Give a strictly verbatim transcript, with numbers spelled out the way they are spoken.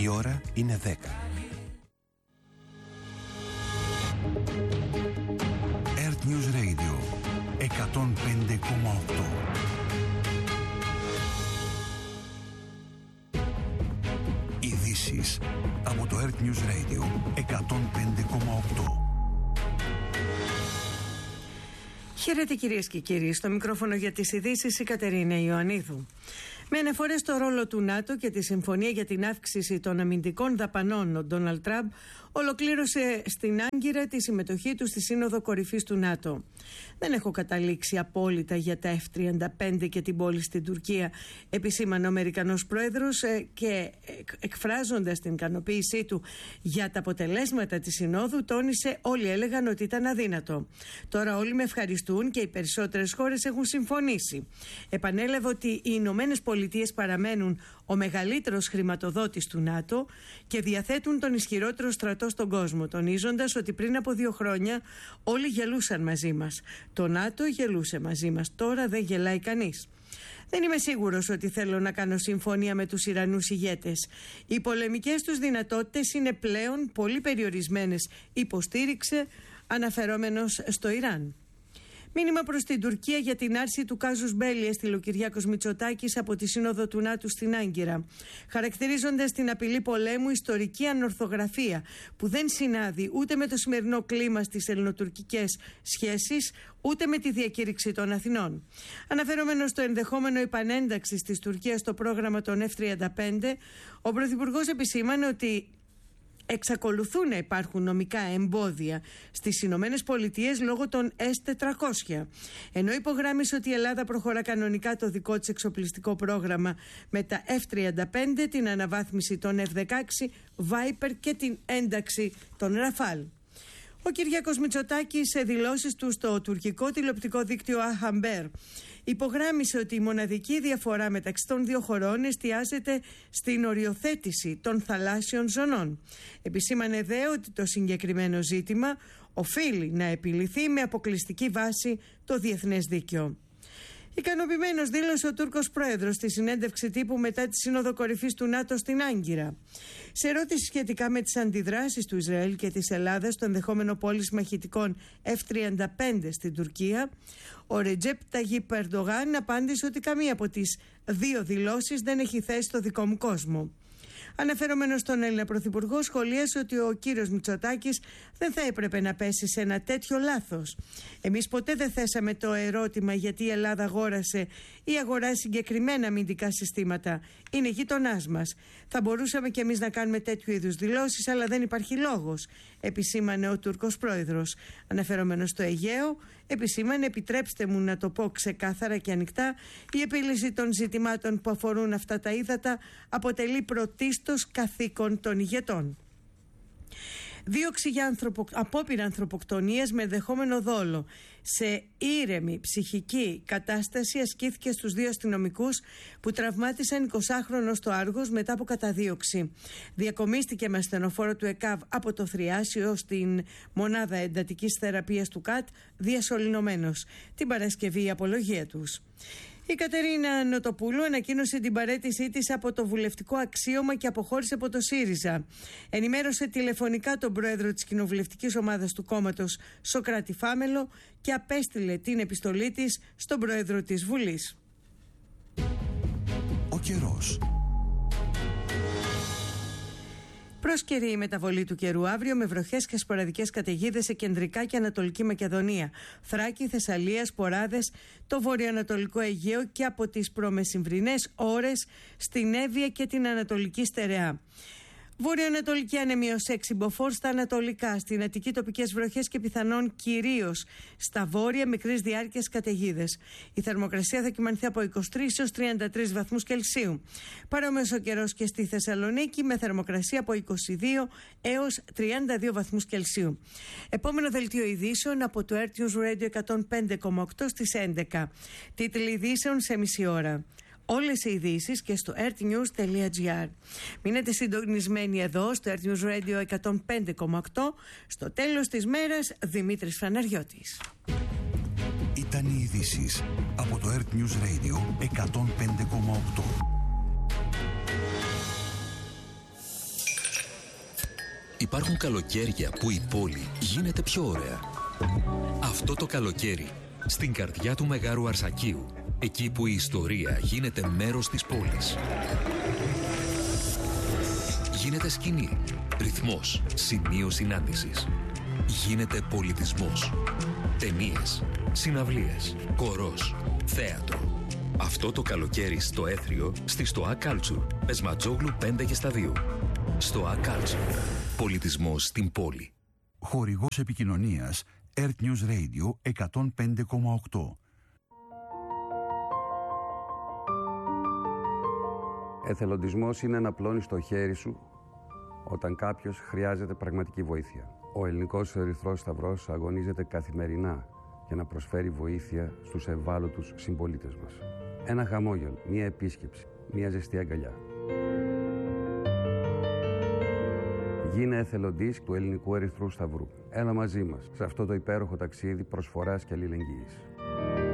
Η ώρα είναι δέκα. Earth News Radio εκατόν πέντε κόμμα οκτώ. Ειδήσεις από το Earth News Radio εκατόν πέντε κόμμα οκτώ. Χαίρετε κυρίες και κύριοι, στο μικρόφωνο για τις ειδήσεις η Κατερίνα Ιωαννίδου. Με αναφορές στο ρόλο του ΝΑΤΟ και τη συμφωνία για την αύξηση των αμυντικών δαπανών, ο Ντόναλντ Τραμπ ολοκλήρωσε στην Άγκυρα τη συμμετοχή του στη Σύνοδο Κορυφής του ΝΑΤΟ. Δεν έχω καταλήξει απόλυτα για τα εφ τριάντα πέντε και την πόλη στην Τουρκία, επισήμανε ο Αμερικανός Πρόεδρος, και εκφράζοντας την ικανοποίησή του για τα αποτελέσματα της Συνόδου, τόνισε: όλοι έλεγαν ότι ήταν αδύνατο. Τώρα όλοι με ευχαριστούν και οι περισσότερες χώρες έχουν συμφωνήσει. Επανέλαβε ότι οι Ηνωμένες Πολιτείες παραμένουν ο μεγαλύτερος χρηματοδότης του ΝΑΤΟ και διαθέτουν τον ισχυρότερο στρατό στον κόσμο, τονίζοντας ότι πριν από δύο χρόνια όλοι γελούσαν μαζί μας. Το ΝΑΤΟ γελούσε μαζί μας, τώρα δεν γελάει κανείς. Δεν είμαι σίγουρος ότι θέλω να κάνω συμφωνία με τους Ιρανούς ηγέτες. Οι πολεμικές τους δυνατότητες είναι πλέον πολύ περιορισμένες, υποστήριξε, αναφερόμενος στο Ιράν. Μήνυμα προς την Τουρκία για την άρση του κάζους μπέλι έστειλε ο Κυριάκος Μητσοτάκης από τη Σύνοδο του ΝΑΤΟ στην Άγκυρα, χαρακτηρίζοντας την απειλή πολέμου ιστορική ανορθογραφία που δεν συνάδει ούτε με το σημερινό κλίμα στις ελληνοτουρκικές σχέσεις, ούτε με τη διακήρυξη των Αθηνών. Αναφερόμενο στο ενδεχόμενο επανένταξης της Τουρκίας στο πρόγραμμα των εφ τριάντα πέντε, ο Πρωθυπουργός επισήμανε ότι εξακολουθούν να υπάρχουν νομικά εμπόδια στις Ηνωμένες Πολιτείες λόγω των ες τετρακόσια, ενώ υπογράμμισε ότι η Ελλάδα προχωρά κανονικά το δικό της εξοπλιστικό πρόγραμμα με τα εφ τριάντα πέντε, την αναβάθμιση των εφ δεκαέξι, Viper και την ένταξη των Ραφάλ. Ο Κυριάκος Μητσοτάκης, σε δηλώσεις του στο τουρκικό τηλεοπτικό δίκτυο Αχαμπέρ, υπογράμμισε ότι η μοναδική διαφορά μεταξύ των δύο χωρών εστιάζεται στην οριοθέτηση των θαλάσσιων ζωνών. Επισήμανε δε ότι το συγκεκριμένο ζήτημα οφείλει να επιληθεί με αποκλειστική βάση το διεθνές δίκαιο. Ικανοποιημένος δήλωσε ο Τούρκος Πρόεδρος στη συνέντευξη τύπου μετά τη Σύνοδο Κορυφής του ΝΑΤΟ στην Άγκυρα. Σε ερώτηση σχετικά με τις αντιδράσεις του Ισραήλ και της Ελλάδας στο ενδεχόμενο πώληση μαχητικών εφ τριάντα πέντε στην Τουρκία, ο Ρετζέπ Ταγίπ Ερντογάν απάντησε ότι καμία από τις δύο δηλώσεις δεν έχει θέση στο δικό μου κόσμο. Αναφερόμενος στον Έλληνα Πρωθυπουργό, σχολίασε ότι ο κύριος Μητσοτάκης δεν θα έπρεπε να πέσει σε ένα τέτοιο λάθος. Εμείς ποτέ δεν θέσαμε το ερώτημα γιατί η Ελλάδα αγόρασε ή αγοράζει συγκεκριμένα αμυντικά συστήματα. Είναι γείτονάς μας. Θα μπορούσαμε κι εμείς να κάνουμε τέτοιου είδους δηλώσεις, αλλά δεν υπάρχει λόγος, επισήμανε ο Τούρκος Πρόεδρος. Αναφερόμενος στο Αιγαίο, επισήμανε: επιτρέψτε μου να το πω ξεκάθαρα και ανοιχτά, η επίλυση των ζητημάτων που αφορούν αυτά τα ύδατα αποτελεί πρωτίστως καθήκον των ηγετών. Δίωξη για ανθρωπο... απόπειρα ανθρωποκτονίας με ενδεχόμενο δόλο σε ήρεμη ψυχική κατάσταση ασκήθηκε στους δύο αστυνομικούς που τραυμάτισαν εικοσάχρονο στο Άργος μετά από καταδίωξη. Διακομίστηκε με ασθενοφόρο του ΕΚΑΒ από το Θριάσιο στην μονάδα εντατικής θεραπείας του ΚΑΤ, διασωληνωμένος. Την Παρασκευή η απολογία τους. Η Κατερίνα Νοτοπούλου ανακοίνωσε την παραίτησή της από το βουλευτικό αξίωμα και αποχώρησε από το ΣΥΡΙΖΑ. Ενημέρωσε τηλεφωνικά τον πρόεδρο της κοινοβουλευτικής ομάδας του κόμματος, Σωκράτη Φάμελο, και απέστειλε την επιστολή της στον πρόεδρο της Βουλής. Ο καιρός. Πρόσκαιρη η μεταβολή του καιρού αύριο με βροχές και σποραδικές καταιγίδες σε κεντρικά και ανατολική Μακεδονία, Θράκη, Θεσσαλία, σποράδες, το βορειοανατολικό Αιγαίο και από τις προμεσημβρινές ώρες στην Εύβοια και την Ανατολική Στερεά. Βορειοανατολική άνεμη ως έξι μποφόρ στα ανατολικά, στην Αττική τοπικές βροχές και πιθανόν κυρίως στα βόρεια μικρής διάρκειας καταιγίδες. Η θερμοκρασία θα κυμανθεί από είκοσι τρεις έως τριάντα τρεις βαθμούς Κελσίου. Παρόμοιος ο καιρός και στη Θεσσαλονίκη με θερμοκρασία από είκοσι δύο έως τριάντα δύο βαθμούς Κελσίου. Επόμενο δελτίο ειδήσεων από το Earth News Radio εκατόν πέντε κόμμα οκτώ στις έντεκα. Τίτλοι ειδήσεων σε μισή ώρα. Όλες οι ειδήσεις και στο earthnews τελεία gr. Μείνετε συντονισμένοι εδώ στο Earth News Radio εκατόν πέντε κόμμα οκτώ. Στο τέλος της μέρας, Δημήτρης Φαναριώτης. Ήταν οι ειδήσεις από το Earth News Radio εκατόν πέντε κόμμα οκτώ. Υπάρχουν καλοκαίρια που η πόλη γίνεται πιο ωραία. Αυτό το καλοκαίρι, στην καρδιά του Μεγάρου Αρσακίου, εκεί που η ιστορία γίνεται μέρος της πόλης. Γίνεται σκηνή, ρυθμός, σημείο συνάντησης. Γίνεται πολιτισμός. Ταινίες, συναυλίες, χορός, θέατρο. Αυτό το καλοκαίρι στο Έθριο, στη Στοά Culture, Πεσματζόγλου πέντε και στα δύο. Στοά Culture. Πολιτισμός στην πόλη. Χορηγός επικοινωνίας Earth News Radio εκατόν πέντε κόμμα οκτώ. Εθελοντισμός είναι να πλώνεις το χέρι σου όταν κάποιος χρειάζεται πραγματική βοήθεια. Ο Ελληνικός Ερυθρός Σταυρός αγωνίζεται καθημερινά για να προσφέρει βοήθεια στους ευάλωτους συμπολίτες μας. Ένα χαμόγελο, μία επίσκεψη, μία ζεστή αγκαλιά. Γίνε εθελοντής του Ελληνικού Ερυθρού Σταυρού. Έλα μαζί μας σε αυτό το υπέροχο ταξίδι προσφοράς και αλληλεγγύης.